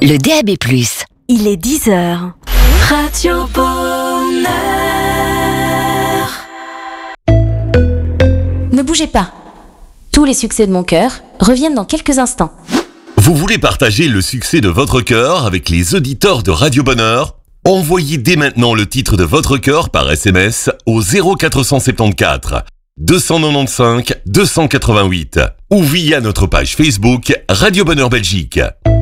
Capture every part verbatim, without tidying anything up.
le D A B plus. Il est dix heures. Radio Bonheur. Ne bougez pas. Tous les succès de mon cœur reviennent dans quelques instants. Vous voulez partager le succès de votre cœur avec les auditeurs de Radio Bonheur ? Envoyez dès maintenant le titre de votre cœur par S M S au zéro quatre cent soixante-quatorze deux cent quatre-vingt-quinze deux cent quatre-vingt-huit ou via notre page Facebook Radio Bonheur Belgique.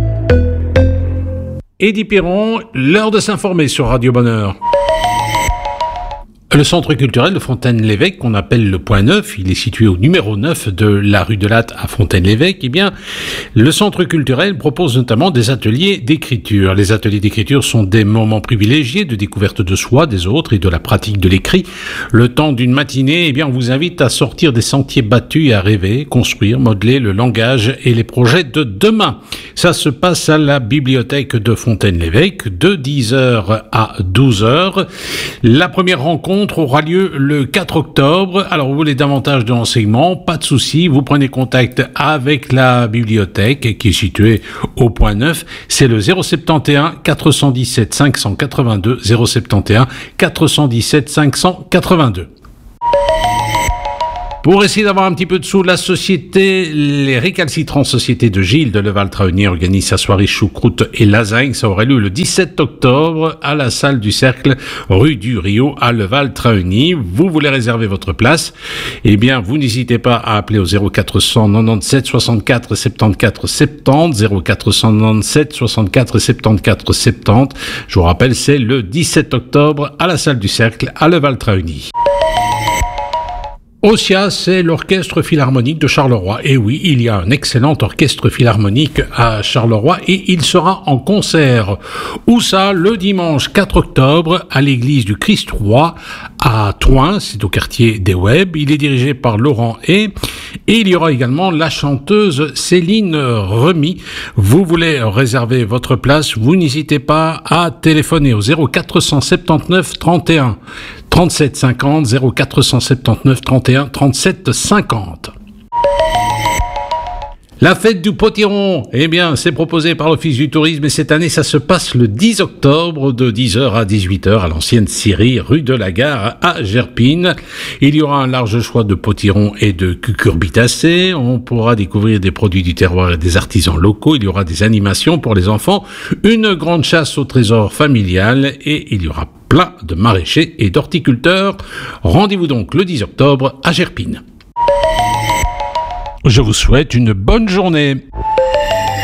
Eddie Perron, l'heure de s'informer sur Radio Bonheur. Le centre culturel de Fontaine-l'Évêque, qu'on appelle le Point Neuf, il est situé au numéro neuf de la rue de Latte à Fontaine-l'Évêque. Eh bien, le centre culturel propose notamment des ateliers d'écriture. Les ateliers d'écriture sont des moments privilégiés de découverte de soi, des autres et de la pratique de l'écrit. Le temps d'une matinée, eh bien, on vous invite à sortir des sentiers battus et à rêver, construire, modeler le langage et les projets de demain. Ça se passe à la bibliothèque de Fontaine-l'Évêque de dix heures à douze heures. La première rencontre aura lieu le quatre octobre. Alors, vous voulez davantage de renseignements? Pas de souci. Vous prenez contact avec la bibliothèque qui est située au Point Neuf. C'est le zéro sept un quatre cent dix-sept cinq cent quatre-vingt-deux, zéro sept un quatre cent dix-sept cinq cent quatre-vingt-deux. Pour essayer d'avoir un petit peu de sous, la société, les récalcitrants sociétés de Gilles de Leval-Traunier organise sa soirée choucroute et lasagne. Ça aurait lieu le dix-sept octobre à la salle du Cercle, rue du Rio à Leval-Traunier. Vous voulez réserver votre place? Eh bien, vous n'hésitez pas à appeler au zéro quatre cent quatre-vingt-dix-sept soixante-quatre soixante-quatorze soixante-dix, zéro quatre cent quatre-vingt-dix-sept soixante-quatre soixante-quatre soixante-dix. Je vous rappelle, c'est le dix-sept octobre à la salle du Cercle à Leval-Traunier. Ossia, c'est l'orchestre philharmonique de Charleroi. Et oui, il y a un excellent orchestre philharmonique à Charleroi et il sera en concert. Où ça? Le dimanche quatre octobre à l'église du Christ-Roi à Thoin, c'est au quartier des Web. Il est dirigé par Laurent Hay et il y aura également la chanteuse Céline Remy. Vous voulez réserver votre place? Vous n'hésitez pas à téléphoner au zéro quatre cent soixante-dix-neuf trente et un trente-sept cinquante, zéro quatre cent soixante-dix-neuf trente et un trente-sept cinquante. La fête du potiron, eh bien, c'est proposé par l'Office du tourisme et cette année, ça se passe le dix octobre de dix heures à dix-huit heures à l'ancienne scierie rue de la Gare à Gerpine. Il y aura un large choix de potirons et de cucurbitacées. On pourra découvrir des produits du terroir et des artisans locaux. Il y aura des animations pour les enfants, une grande chasse au trésor familial et il y aura plein de maraîchers et d'horticulteurs. Rendez-vous donc le dix octobre à Gerpine. Je vous souhaite une bonne journée.